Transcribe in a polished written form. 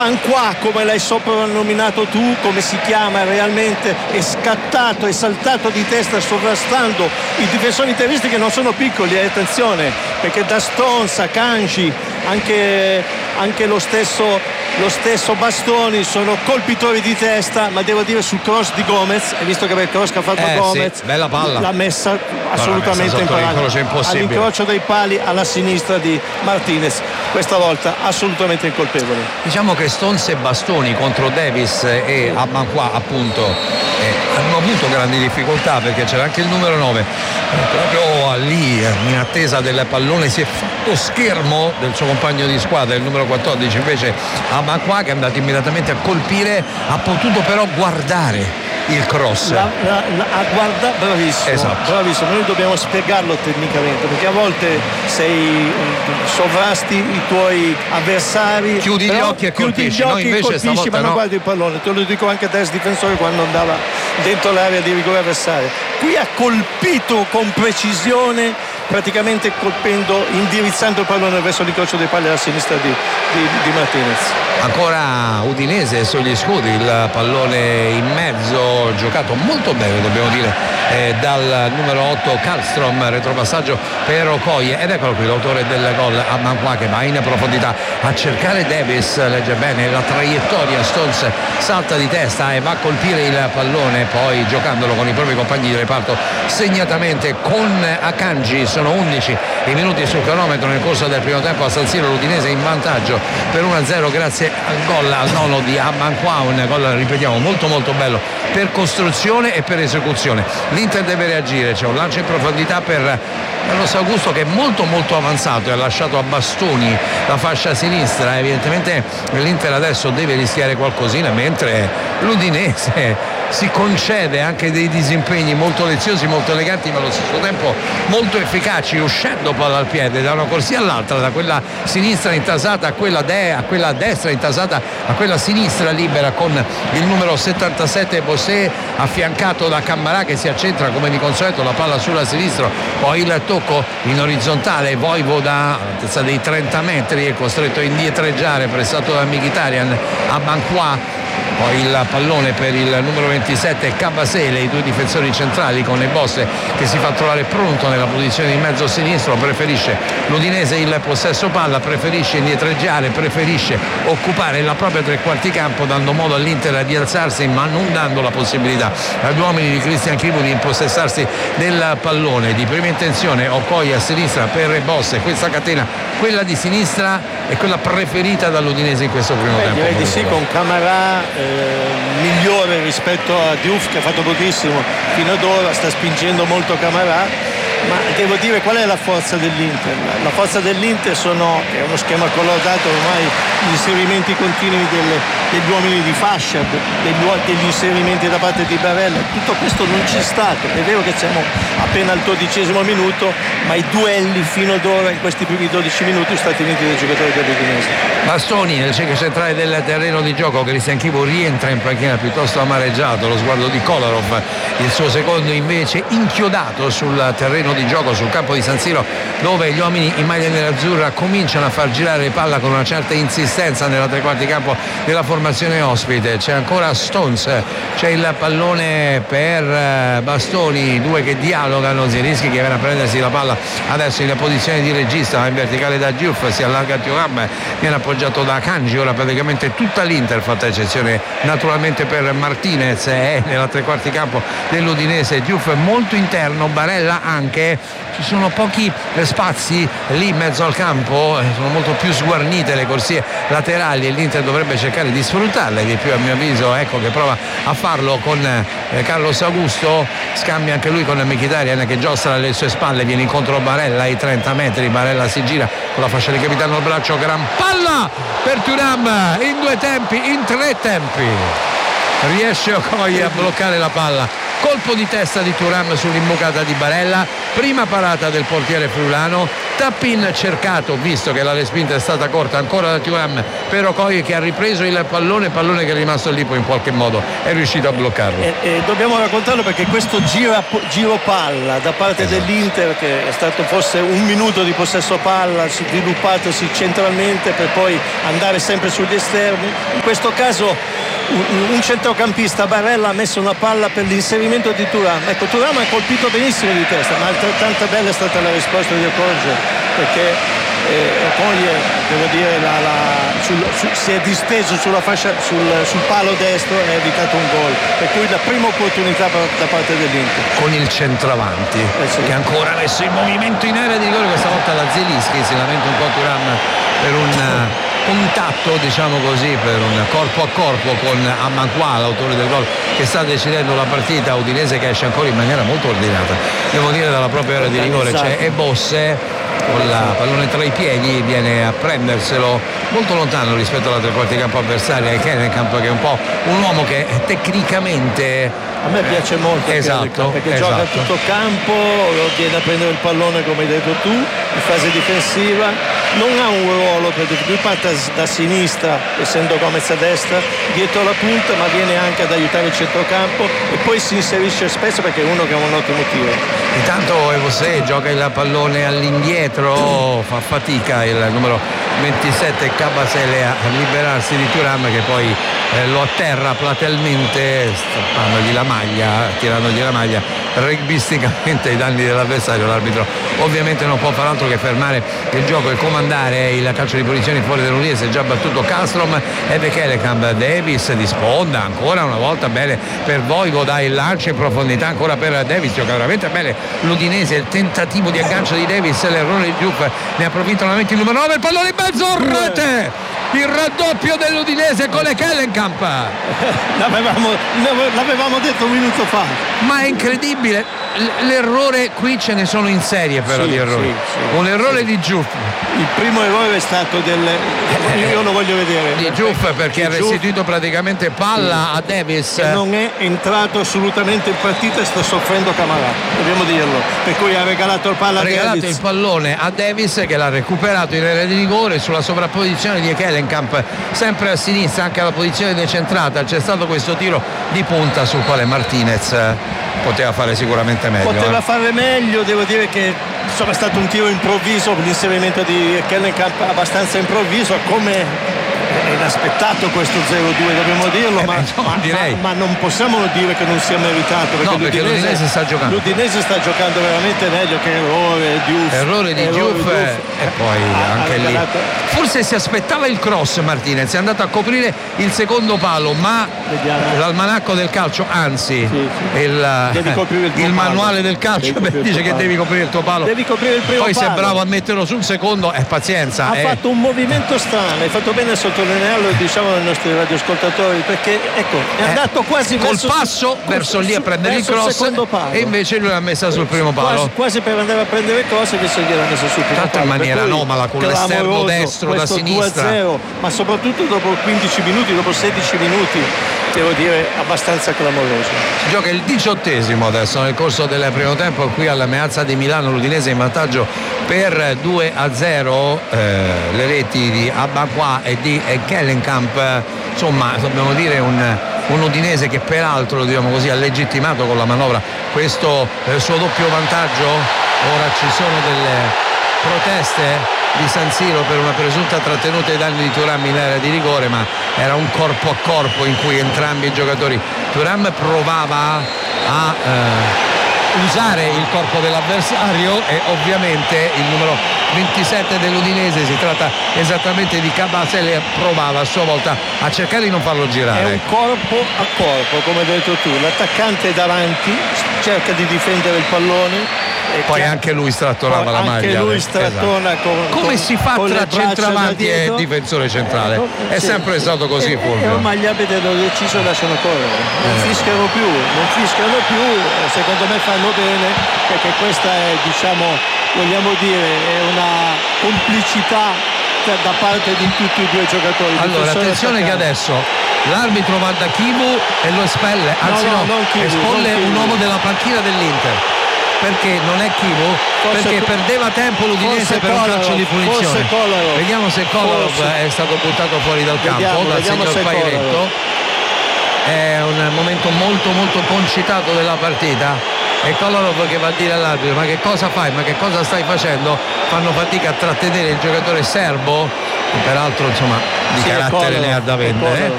Qua, come l'hai soprannominato tu, come si chiama realmente, è scattato, è saltato di testa sovrastando i difensori interisti che non sono piccoli, attenzione, perché da Stones a Kanji anche lo stesso Bastoni sono colpitori di testa, ma devo dire sul cross di Gomez, hai visto che bel cross che ha fatto Gomez, sì, bella palla, l'ha messa assolutamente in parata all'incrocio dei pali alla sinistra di Martinez, questa volta assolutamente incolpevole. Diciamo che Stones e Bastoni contro Davis e Amankwah appunto hanno avuto grandi difficoltà, perché c'era anche il numero 9 proprio lì in attesa del pallone, si è fatto schermo del suo compagno di squadra, il numero 14 invece Amankwah, che è andato immediatamente a colpire, ha potuto però guardare il cross, guarda, bravissimo, esatto. Bravissimo, noi dobbiamo spiegarlo tecnicamente, perché a volte sovrasti i tuoi avversari, chiudi gli occhi e colpisci, no, invece colpisci, stavolta ma non no. guardi il pallone, te lo dico anche da ex difensore quando andava dentro l'area di rigore avversaria. Qui ha colpito con precisione, praticamente indirizzando il pallone verso l'incrocio dei pali alla sinistra di Martinez. Ancora Udinese sugli scudi, il pallone in mezzo, giocato molto bene dobbiamo dire dal numero 8 Karlstrom, retropassaggio per Okoye, ed eccolo qui l'autore del gol, Amankwah, che va in profondità a cercare Davis, legge bene la traiettoria, Stones salta di testa e va a colpire il pallone, poi giocandolo con i propri compagni di reparto segnatamente con Akanji. Sono 11 i minuti sul cronometro nel corso del primo tempo a San Siro, l'Udinese in vantaggio per 1-0 grazie al gol al nono di Amankwah, un gol, ripetiamo, molto molto bello per costruzione e per esecuzione. L'Inter deve reagire, c'è un lancio in profondità per Carlos Augusto, che è molto molto avanzato e ha lasciato a Bastoni la fascia sinistra. Evidentemente l'Inter adesso deve rischiare qualcosina, mentre l'Udinese si concede anche dei disimpegni molto leziosi, molto eleganti, ma allo stesso tempo molto efficaci, uscendo palla al piede da una corsia all'altra, da quella sinistra intasata a quella destra intasata a quella sinistra libera, con il numero 77 Bossé affiancato da Cammarà, che si accentra come di consueto, la palla sulla sinistra, poi il tocco in orizzontale, Vojvoda all'altezza dei 30 metri è costretto a indietreggiare, pressato da Mkhitaryan. Amankwah, poi il pallone per il numero 27 Kabasele, i due difensori centrali, con Ebosse che si fa trovare pronto nella posizione di mezzo sinistro. Preferisce l'Udinese il possesso palla, preferisce indietreggiare, preferisce occupare la propria tre quarti campo, dando modo all'Inter di alzarsi, ma non dando la possibilità agli uomini di Christian Chivu di impossessarsi del pallone. Di prima intenzione Okoye a sinistra per Ebosse, questa catena, quella di sinistra, è quella preferita dall'Udinese in questo primo tempo. Direi di sì, con Camara migliore rispetto a Diouf, che ha fatto pochissimo fino ad ora, sta spingendo molto Camara. Ma devo dire, qual è la forza dell'Inter? La forza dell'Inter è uno schema collaudato ormai, gli inserimenti continui degli uomini di fascia, degli inserimenti da parte di Barella. Tutto questo non c'è stato. È vero che siamo appena al 12° minuto, ma i duelli fino ad ora, in questi primi 12 minuti, sono stati vinti dai giocatori dell'Udinese. Bastoni nel centro centrale del terreno di gioco, Christian Chivu rientra in panchina piuttosto amareggiato, lo sguardo di Kolarov, il suo secondo invece inchiodato sul terreno di gioco, sul campo di San Siro, dove gli uomini in maglia nerazzurra cominciano a far girare palla con una certa insistenza nella tre quarti campo della formazione ospite. C'è ancora Stones, c'è il pallone per Bastoni, due che dialogano, Zielinski che viene a prendersi la palla adesso in posizione di regista, in verticale da Diouf, si allarga Thuram, viene appoggiato da Kanji. Ora praticamente tutta l'Inter, fatta eccezione naturalmente per Martinez, è nella tre quarti campo dell'Udinese. Diouf molto interno, Barella anche, ci sono pochi spazi lì in mezzo al campo, sono molto più sguarnite le corsie laterali e l'Inter dovrebbe cercare di sfruttarle di più, a mio avviso. Ecco che prova a farlo con Carlos Augusto, scambia anche lui con Mkhitaryan che giostra alle sue spalle, viene incontro Barella ai 30 metri, Barella si gira con la fascia di capitano al braccio, gran palla per Thuram in due tempi, in tre tempi riesce Okoye a bloccare la palla, colpo di testa di Thuram sull'imbucata di Barella, prima parata del portiere friulano, Tap-in cercato, visto che la respinta è stata corta ancora da Thuram per Okoye, che ha ripreso il pallone che è rimasto lì, poi in qualche modo è riuscito a bloccarlo. E dobbiamo raccontarlo perché questo giro palla da parte dell'Inter, che è stato forse un minuto di possesso palla sviluppatosi centralmente per poi andare sempre sugli esterni, in questo caso un centrocampista, Barella, ha messo una palla per l'inserimento di Thuram. Ecco, Thuram ha colpito benissimo di testa, ma altrettanto bella è stata la risposta di Okoye, perché Okoye, devo dire, si è disteso sulla fascia, sul palo destro e ha evitato un gol, per cui la prima opportunità da parte dell'Inter. Con il centravanti che ancora ha messo in movimento in area di rigore, questa volta la Zelinski, si lamenta un po' Thuram per un contatto, diciamo così, per un corpo a corpo con Amankwah, l'autore del gol, che sta decidendo la partita. Udinese che esce ancora in maniera molto ordinata, devo dire, dalla propria area di rigore. C'è Ebosse con la pallone tra i piedi, viene a prenderselo molto lontano rispetto alla tre quarti campo avversaria, e Kellenkamp, che è un po' un uomo che tecnicamente a me piace molto, esatto, perché gioca a tutto campo, viene a prendere il pallone come hai detto tu in fase difensiva, non ha un ruolo perché lui parte da sinistra essendo Gomez a destra dietro la punta, ma viene anche ad aiutare il centrocampo e poi si inserisce spesso perché è uno che ha un ottimo tiro. Intanto Evosé gioca il pallone all'indietro, fa fatica il numero 27 Kabasele a liberarsi di Thuram, che poi lo atterra platealmente strappandogli la maglia, tirandogli la maglia rugbisticamente ai danni dell'avversario. L'arbitro ovviamente non può far altro che fermare il gioco e comandare il calcio di punizione fuori dall'Udinese. Già battuto Castrom, Eve Kellenkamp, Davis di sponda ancora una volta, bene per Vojvoda, il lancio in profondità ancora per Davis, gioca veramente bene l'Udinese, il tentativo di aggancio di Davis, l'errore di Diouf, ne ha approfittato nuovamente il numero 9, il pallone in mezzo, rete! Il raddoppio dell'Udinese con le Kellenkamp. L'avevamo detto un minuto fa. Ma è incredibile, l'errore qui ce ne sono in serie però di errori. Un errore di Diouf. Il primo errore è stato io lo voglio vedere. Di Diouf, perché ha restituito praticamente palla a Davis. Che non è entrato assolutamente in partita e sta soffrendo Camarà, dobbiamo dirlo. Per cui ha regalato il palla a Davis. Ha regalato il pallone a Davis, che l'ha recuperato in area di rigore sulla sovrapposizione di Kellenkamp, sempre a sinistra, anche alla posizione decentrata. C'è stato questo tiro di punta sul quale Martinez poteva fare sicuramente meglio. Poteva fare meglio, devo dire che insomma è stato un tiro improvviso, l'inserimento di Kellenkamp abbastanza improvviso, come inaspettato questo 0-2, dobbiamo dirlo, ma non possiamo dire che non sia meritato, perché l'Udinese sta giocando. L'Udinese sta giocando veramente meglio. Che errore di Diouf e poi anche lì forse si aspettava il cross. Martinez è andato a coprire il secondo palo, ma l'almanacco del calcio, anzi il manuale del calcio dice che devi coprire il tuo palo, devi coprire il primo poi palo. sei bravo a metterlo sul secondo, pazienza. Ha fatto un movimento strano, hai fatto bene a sottolinearlo, diciamo ai nostri radioascoltatori, perché ecco è andato quasi col passo verso lì a prendere il cross, e invece lui l'ha messa sul primo palo, quasi per andare a prendere il cross, invece gliel'ha messa sul primo tanto palo, in maniera anomala, con l'esterno destro da sinistra. 2-0, ma soprattutto dopo 15 minuti, dopo 16 minuti, devo dire abbastanza clamoroso. Si gioca il 18esimo adesso nel corso del primo tempo qui alla Meazza di Milano. L'Udinese in vantaggio per 2-0, le reti di Amankwah e di Kellenkamp. Insomma, dobbiamo dire un Udinese che peraltro, lo diciamo così, ha legittimato con la manovra questo suo doppio vantaggio. Ora ci sono delle proteste di San Siro per una presunta trattenuta ai danni di Thuram in area di rigore, ma era un corpo a corpo in cui entrambi i giocatori, Thuram provava a usare il corpo dell'avversario, e ovviamente il numero 27 dell'Udinese, si tratta esattamente di Kabasele, provava a sua volta a cercare di non farlo girare. È un corpo a corpo, come hai detto tu, l'attaccante è davanti, cerca di difendere il pallone, e poi anche lui strattonava la maglia. Anche lui strattona, esatto. Come si fa tra centravanti e difensore centrale? È sempre stato così, Fulvio. Ormai gli arbitri hanno deciso e lasciano correre, non fischiano più, secondo me fanno bene, perché questa è, diciamo, vogliamo dire, è una complicità da parte di tutti e due i giocatori. Allora attenzione che adesso l'arbitro va da Kivu e lo espelle, anzi no, espelle un uomo della panchina dell'Inter. perché non è Chivu, perché perdeva tempo l'Udinese per un calcio di punizione. Vediamo se Kolarov è stato buttato fuori dal campo dal signor Pairetto. È un momento molto molto concitato della partita e Kolarov che va a dire all'arbitro: ma che cosa fai, ma che cosa stai facendo? Fanno fatica a trattenere il giocatore serbo, peraltro insomma di carattere ne ha da vendere,